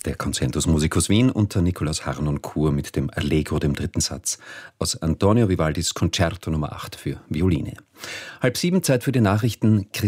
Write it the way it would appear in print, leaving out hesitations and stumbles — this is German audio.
Der Concentus Musicus Wien unter Nikolaus Harnoncourt mit dem Allegro, dem dritten Satz, aus Antonio Vivaldis Concerto Nummer 8 für Violine. 6:30 Zeit für die Nachrichten.